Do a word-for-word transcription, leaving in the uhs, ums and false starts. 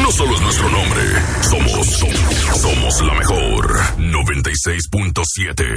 no solo es nuestro nombre, somos, somos, somos la mejor. noventa y seis punto siete.